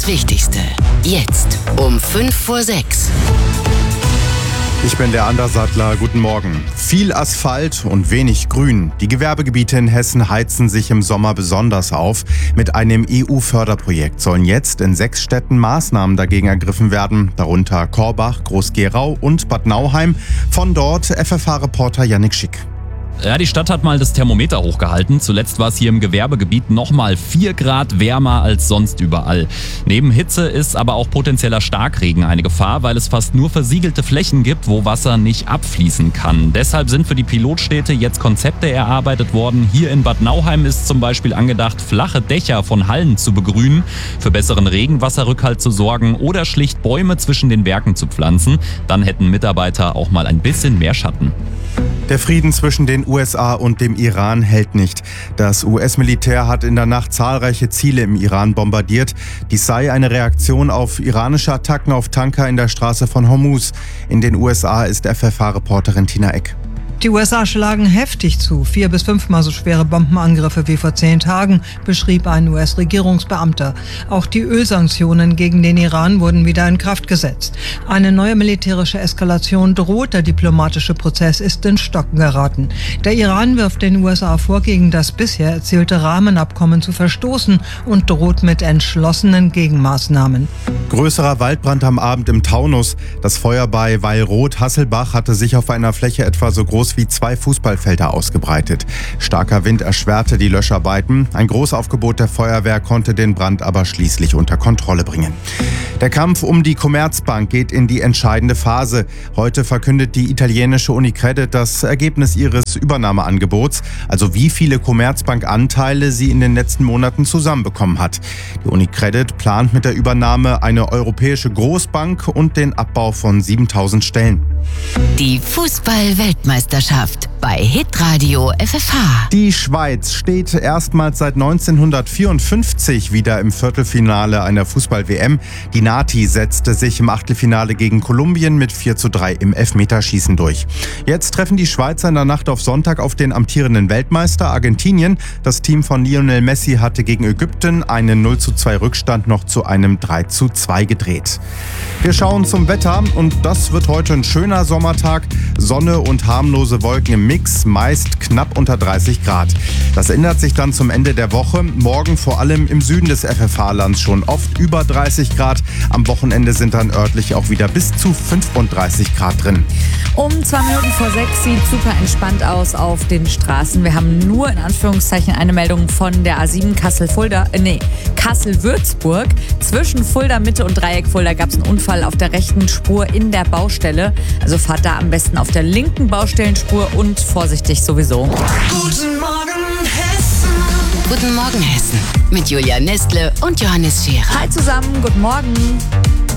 Das Wichtigste. Jetzt um 5:05. Ich bin der Andersattler. Guten Morgen. Viel Asphalt und wenig Grün. Die Gewerbegebiete in Hessen heizen sich im Sommer besonders auf. Mit einem EU-Förderprojekt sollen jetzt in 6 Städten Maßnahmen dagegen ergriffen werden. Darunter Korbach, Groß-Gerau und Bad Nauheim. Von dort FFH-Reporter Yannick Schick. Ja, die Stadt hat mal das Thermometer hochgehalten. Zuletzt war es hier im Gewerbegebiet nochmal 4 Grad wärmer als sonst überall. Neben Hitze ist aber auch potenzieller Starkregen eine Gefahr, weil es fast nur versiegelte Flächen gibt, wo Wasser nicht abfließen kann. Deshalb sind für die Pilotstädte jetzt Konzepte erarbeitet worden. Hier in Bad Nauheim ist zum Beispiel angedacht, flache Dächer von Hallen zu begrünen, für besseren Regenwasserrückhalt zu sorgen oder schlicht Bäume zwischen den Werken zu pflanzen. Dann hätten Mitarbeiter auch mal ein bisschen mehr Schatten. Der Frieden zwischen den USA und dem Iran hält nicht. Das US-Militär hat in der Nacht zahlreiche Ziele im Iran bombardiert. Dies sei eine Reaktion auf iranische Attacken auf Tanker in der Straße von Hormuz. In den USA ist FFH-Reporterin Tina Eck. Die USA schlagen heftig zu. 4- bis 5-mal so schwere Bombenangriffe wie vor 10 Tagen, beschrieb ein US-Regierungsbeamter. Auch die Ölsanktionen gegen den Iran wurden wieder in Kraft gesetzt. Eine neue militärische Eskalation droht. Der diplomatische Prozess ist ins Stocken geraten. Der Iran wirft den USA vor, gegen das bisher erzielte Rahmenabkommen zu verstoßen und droht mit entschlossenen Gegenmaßnahmen. Größerer Waldbrand am Abend im Taunus. Das Feuer bei Weilroth-Hasselbach hatte sich auf einer Fläche etwa so groß wie 2 Fußballfelder ausgebreitet. Starker Wind erschwerte die Löscharbeiten. Ein Großaufgebot der Feuerwehr konnte den Brand aber schließlich unter Kontrolle bringen. Der Kampf um die Commerzbank geht in die entscheidende Phase. Heute verkündet die italienische Unicredit das Ergebnis ihres Übernahmeangebots, also wie viele Commerzbank-Anteile sie in den letzten Monaten zusammenbekommen hat. Die Unicredit plant mit der Übernahme eine europäische Großbank und den Abbau von 7.000 Stellen. Die Fußball-Weltmeisterschaft bei Hitradio FFH. Die Schweiz steht erstmals seit 1954 wieder im Viertelfinale einer Fußball-WM. Die Nati setzte sich im Achtelfinale gegen Kolumbien mit 4:3 im Elfmeterschießen durch. Jetzt treffen die Schweizer in der Nacht auf Sonntag auf den amtierenden Weltmeister Argentinien. Das Team von Lionel Messi hatte gegen Ägypten einen 0:2 Rückstand noch zu einem 3:2 gedreht. Wir schauen zum Wetter und das wird heute ein schöner Sommertag. Sonne und harmlose Wolken im Mix, meist knapp unter 30 Grad. Das ändert sich dann zum Ende der Woche. Morgen vor allem im Süden des FFH-Lands schon oft über 30 Grad. Am Wochenende sind dann örtlich auch wieder bis zu 35 Grad drin. Um 2 Minuten vor 6 sieht super entspannt aus auf den Straßen. Wir haben nur in Anführungszeichen eine Meldung von der A7 Kassel-Würzburg. Zwischen Fulda Mitte und Dreieck Fulda gab es einen Unfall auf der rechten Spur in der Baustelle. Also fahrt da am besten auf der linken Baustellenspur und vorsichtig sowieso. Guten Morgen Hessen. Guten Morgen Hessen. Mit Julia Nestle und Johannes Scherer. Hi zusammen, guten Morgen.